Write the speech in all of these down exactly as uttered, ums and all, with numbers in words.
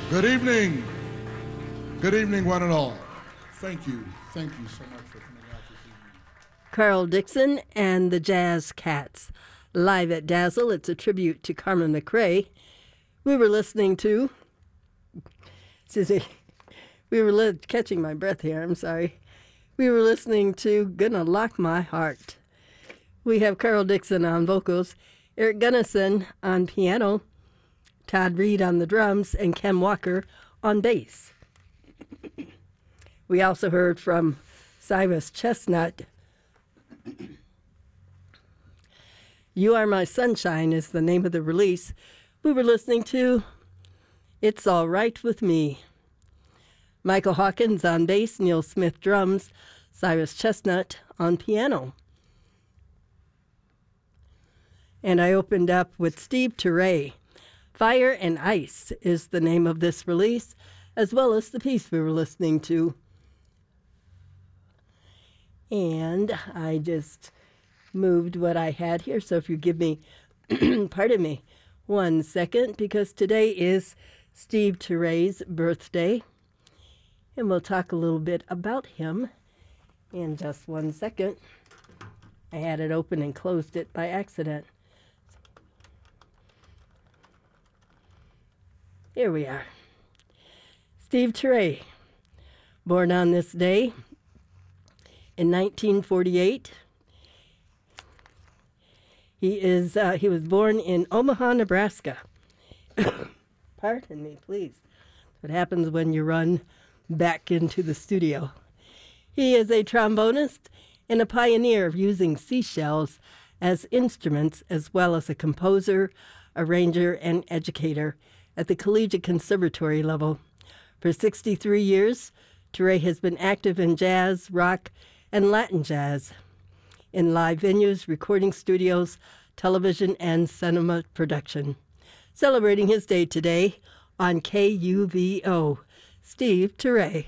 Good evening. Good evening, one and all. Thank you. Thank you so much for coming out this evening. Carl Dixon and the Jazz Cats. Live at Dazzle, it's a tribute to Carmen McRae. We were listening to, Susie, we were li- catching my breath here, I'm sorry. We were listening to Gonna Lock My Heart. We have Carl Dixon on vocals, Eric Gunnison on piano, Todd Reed on the drums, and Ken Walker on bass. We also heard from Cyrus Chestnut. You Are My Sunshine is the name of the release. We were listening to It's All Right With Me. Michael Hawkins on bass, Neil Smith drums, Cyrus Chestnut on piano. And I opened up with Steve Turre. Fire and Ice is the name of this release, as well as the piece we were listening to. And I just moved what I had here, so if you give me, pardon me, one second, because today is Steve Turre's birthday, and we'll talk a little bit about him in just one second. I had it open and closed it by accident. Here we are. Steve Turre, born on this day in nineteen forty-eight. He is. Uh, he was born in Omaha, Nebraska. Pardon me, please. What happens when you run back into the studio? He is a trombonist and a pioneer of using seashells as instruments, as well as a composer, arranger, and educator at the collegiate conservatory level. For sixty-three years, Turre has been active in jazz, rock, and Latin jazz, in live venues, recording studios, television, and cinema production. Celebrating his day today on K U V O, Steve Turre.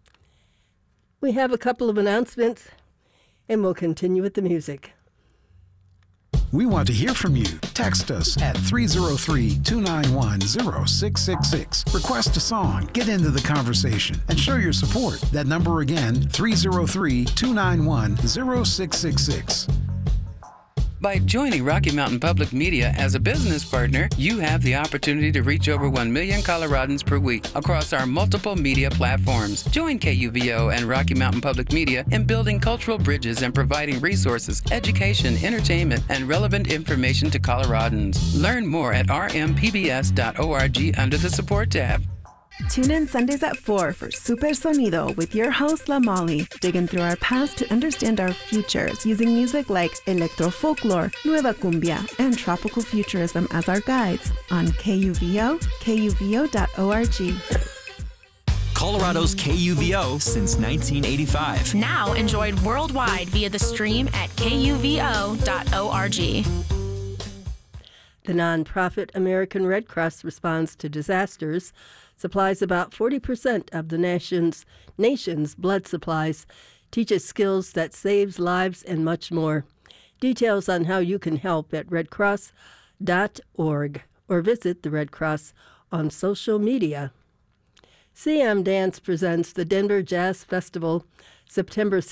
We have a couple of announcements, and we'll continue with the music. We want to hear from you. Text us at three oh three, two nine one, oh six six six. Request a song, get into the conversation, and show your support. That number again, three oh three, two nine one, oh six six six. By joining Rocky Mountain Public Media as a business partner, you have the opportunity to reach over one million Coloradans per week across our multiple media platforms. Join K U V O and Rocky Mountain Public Media in building cultural bridges and providing resources, education, entertainment, and relevant information to Coloradans. Learn more at r m p b s dot org under the Support tab. Tune in Sundays at four for Super Sonido with your host, La Molly, digging through our past to understand our futures using music like electro folklore, nueva cumbia, and tropical futurism as our guides on K U V O, K U V O dot org. Colorado's K U V O since nineteen eighty-five. Now enjoyed worldwide via the stream at K U V O dot org. The nonprofit American Red Cross responds to disasters, supplies about forty percent of the nation's, nation's blood supplies, teaches skills that saves lives, and much more. Details on how you can help at red cross dot org or visit the Red Cross on social media. C M Dance presents the Denver Jazz Festival, September